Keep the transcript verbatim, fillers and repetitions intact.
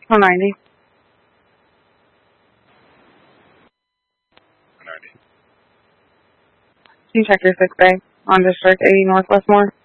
one ninety. ninety. Can you check your sick bay on District eighty North Westmore?